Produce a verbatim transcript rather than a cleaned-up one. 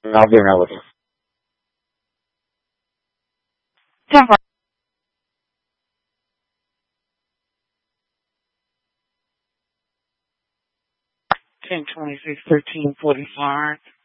I'll be around with you. ten twenty-six, thirteen forty-five.